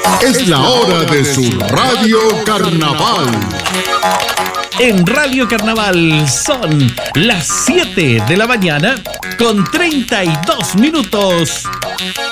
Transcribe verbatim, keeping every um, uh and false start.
Es la hora de su Radio Carnaval. En Radio Carnaval son las siete de la mañana con treinta y dos minutos.